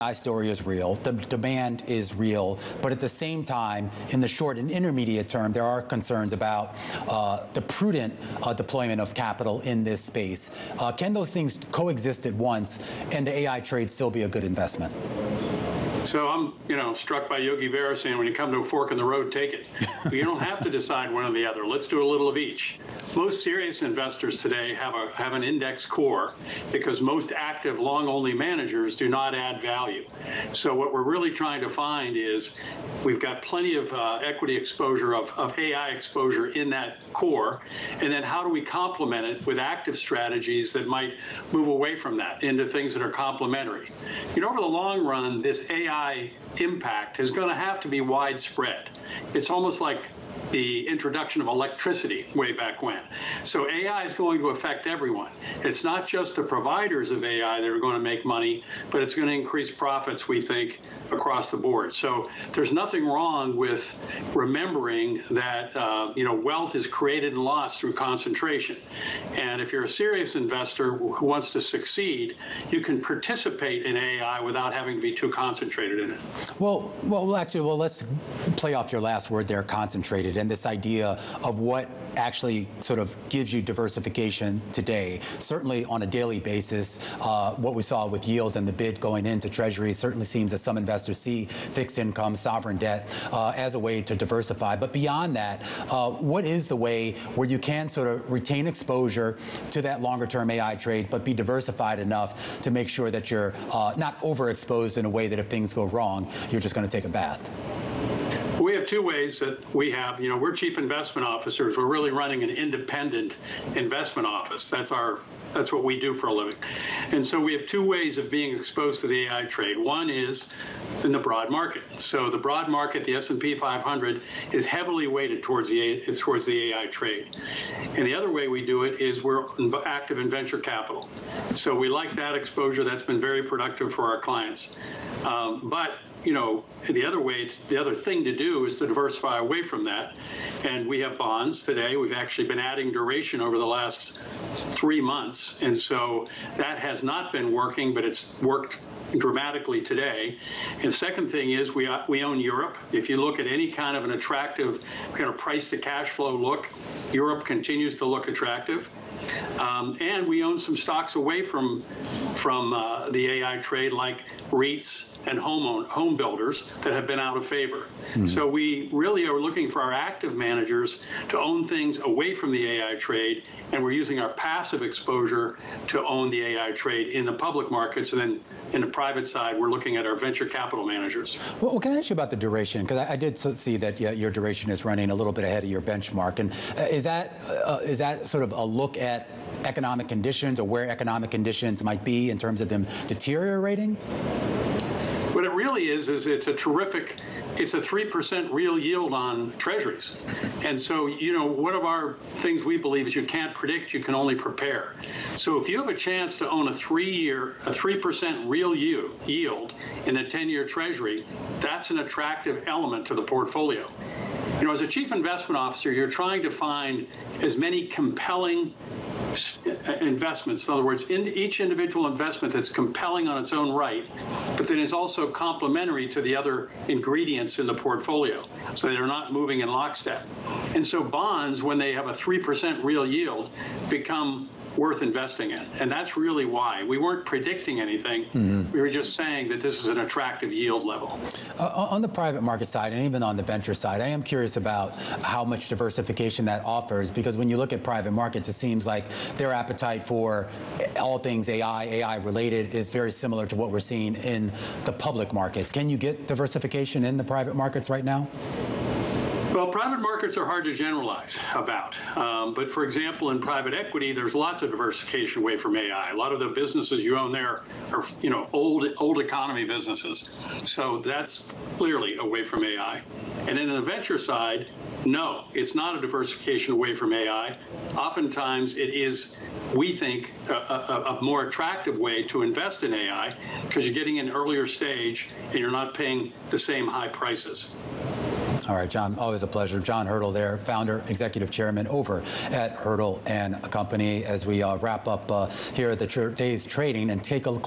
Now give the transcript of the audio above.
AI story is real, the demand is real, but at the same time, in the short and intermediate term, there are concerns about the prudent deployment of capital in this space. Can those things coexist at once and the AI trade still be a good investment? So I'm, struck by Yogi Berra saying, when you come to a fork in the road, take it. You don't have to decide one or the other. Let's do a little of each. Most serious investors today have an index core because most active long-only managers do not add value. So what we're really trying to find is we've got plenty of equity exposure, of AI exposure in that core, and then how do we complement it with active strategies that might move away from that into things that are complementary. Over the long run, this AI impact is going to have to be widespread. It's almost like the introduction of electricity way back when. So AI is going to affect everyone. It's not just the providers of AI that are going to make money, but it's going to increase profits, we think, across the board. So there's nothing wrong with remembering that wealth is created and lost through concentration. And if you're a serious investor who wants to succeed, you can participate in AI without having to be too concentrated in it. Well, let's play off your last word there, concentrated, and this idea of what actually sort of gives you diversification today. Certainly on a daily basis, what we saw with yields and the bid going into Treasury certainly seems that some investors see fixed income, sovereign debt as a way to diversify. But beyond that, what is the way where you can sort of retain exposure to that longer term AI trade, but be diversified enough to make sure that you're not overexposed in a way that if things go wrong, you're just going to take a bath? We have two ways that we have. We're chief investment officers. We're really running an independent investment office. That's what we do for a living. And so we have two ways of being exposed to the AI trade. One is in the broad market. So the broad market, the S&P 500, is heavily weighted towards the AI trade. And the other way we do it is we're active in venture capital. So we like that exposure. That's been very productive for our clients. But the other thing to do is to diversify away from that. And we have bonds today. We've actually been adding duration over the last 3 months. And so that has not been working, but it's worked dramatically today. And the second thing is we own Europe. If you look at any kind of an attractive kind of price to cash flow look, Europe continues to look attractive. And we own some stocks away from the AI trade, like REITs and home builders that have been out of favor. Mm-hmm. So we really are looking for our active managers to own things away from the AI trade, and we're using our passive exposure to own the AI trade in the public markets. And then in the private side, we're looking at our venture capital managers. Well, can I ask you about the duration? Because I did see that your duration is running a little bit ahead of your benchmark. And is that sort of a look at economic conditions or where economic conditions might be in terms of them deteriorating? What it really is it's a 3% real yield on treasuries. And so, one of our things we believe is you can't predict, you can only prepare. So if you have a chance to own a 3% real yield in a 10-year treasury, that's an attractive element to the portfolio. As a chief investment officer, you're trying to find as many compelling investments. In other words, in each individual investment that's compelling on its own right, but then is also complementary to the other ingredients in the portfolio, so they're not moving in lockstep. And so bonds, when they have a 3% real yield, become worth investing in. And that's really why. We weren't predicting anything. Mm-hmm. We were just saying that this is an attractive yield level. On the private market side, and even on the venture side, I am curious about how much diversification that offers, because when you look at private markets, it seems like their appetite for all things AI related is very similar to what we're seeing in the public markets. Can you get diversification in the private markets right now? Well, private markets are hard to generalize about. But for example, in private equity, there's lots of diversification away from AI. A lot of the businesses you own there are, old economy businesses. So that's clearly away from AI. And in the venture side, no, it's not a diversification away from AI. Oftentimes it is, we think, a more attractive way to invest in AI because you're getting in an earlier stage and you're not paying the same high prices. All right, John, always a pleasure. John Hurdle there, founder, executive chairman over at Hurdle and Company, as we wrap up here at the day's trading and take a